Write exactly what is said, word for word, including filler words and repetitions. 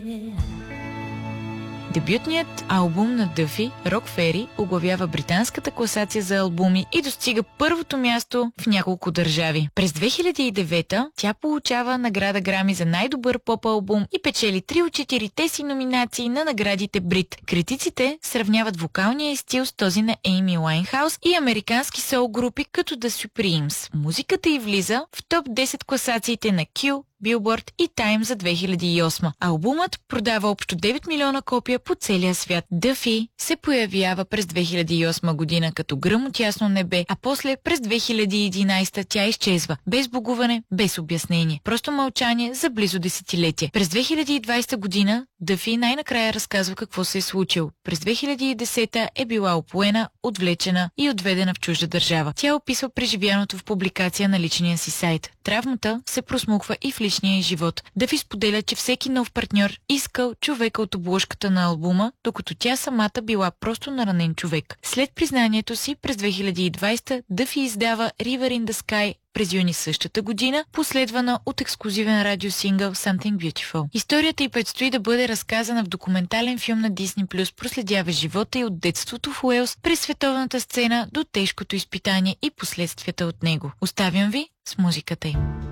Дебютният албум на Дъфи, Rock Ferry, оглавява британската класация за албуми и достига първото място в няколко държави. През две хиляди и девета тя получава награда Грами за най-добър поп-албум и печели три от четирите си номинации на наградите Брит. Критиците сравняват вокалния стил с този на Ейми Уайнхаус и американски сол групи като The Supremes. Музиката й влиза в топ десет класациите на Q, Билборд и Тайм за две хиляди и осма. Албумът продава общо девет милиона копия по целия свят. Дъфи се появява през две хиляди и осма година като гръм от ясно небе, а после през две хиляди и единайсета тя изчезва. Без богуване, без обяснение. Просто мълчание за близо десетилетие. През две хиляди и двайсета година Дъфи най-накрая разказва какво се е случило. През две хиляди и десета е била опоена, отвлечена и отведена в чужда държава. Тя описва преживяното в публикация на личния си сайт. Травмата се просмуква и в личния й живот. Дъфи споделя, че всеки нов партньор искал човека от обложката на албума, докато тя самата била просто наранен човек. След признанието си през две хиляди и двайсета Дъфи издава River in the Sky през юни същата година, последвана от ексклузивен радиосингъл Something Beautiful. Историята й предстои да бъде разказана в документален филм на Disney плюс, проследява живота й от детството в Уелс през световната сцена до тежкото изпитание и последствията от него. Оставям ви с музиката й.